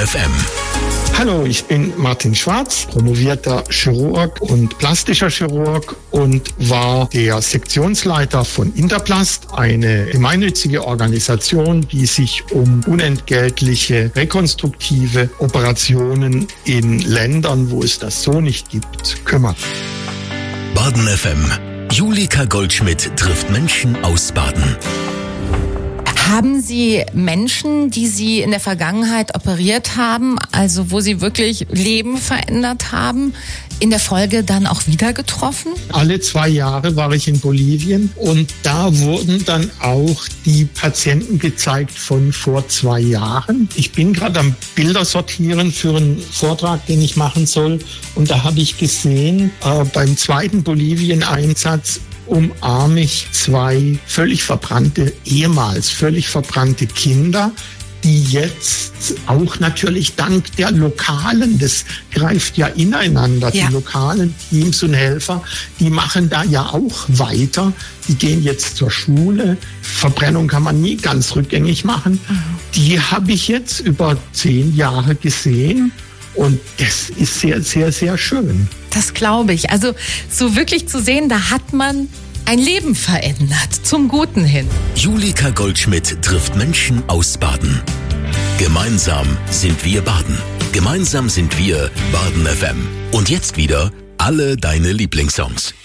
FM. Hallo, ich bin Martin Schwarz, promovierter Chirurg und plastischer Chirurg und war der Sektionsleiter von Interplast, eine gemeinnützige Organisation, die sich um unentgeltliche rekonstruktive Operationen in Ländern, wo es das so nicht gibt, kümmert. Baden FM. Julika Goldschmidt trifft Menschen aus Baden. Haben Sie Menschen, die Sie in der Vergangenheit operiert haben, also wo Sie wirklich Leben verändert haben, in der Folge dann auch wieder getroffen? Alle 2 Jahre war ich in Bolivien und da wurden dann auch die Patienten gezeigt von vor 2 Jahren. Ich bin gerade am Bilder sortieren für einen Vortrag, den ich machen soll, und da habe ich gesehen, beim zweiten Bolivien-Einsatz umarme ich 2 ehemals völlig verbrannte Kinder, die jetzt auch natürlich dank der Lokalen, das greift ja ineinander, die lokalen Teams und Helfer, die machen da ja auch weiter. Die gehen jetzt zur Schule. Verbrennung kann man nie ganz rückgängig machen. Die habe ich jetzt über 10 Jahre gesehen. Und das ist sehr, sehr, sehr schön. Das glaube ich. Also so wirklich zu sehen, da hat man ein Leben verändert, zum Guten hin. Julika Goldschmidt trifft Menschen aus Baden. Gemeinsam sind wir Baden. Gemeinsam sind wir Baden FM. Und jetzt wieder alle deine Lieblingssongs.